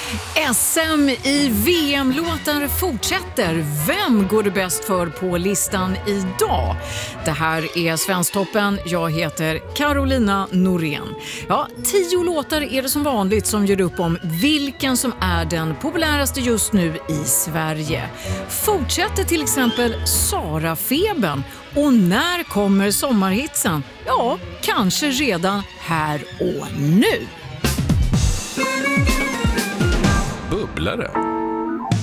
SM i VM-låtar fortsätter. Vem går det bäst för på listan idag? Det här är Svensktoppen. Jag heter Carolina Norén. 10 låtar är det som vanligt som gör upp om vilken som är den populäraste just nu i Sverige. Fortsätter till exempel Sara-feben. Och när kommer sommarhitsen? Ja, kanske redan här och nu. Bubblare.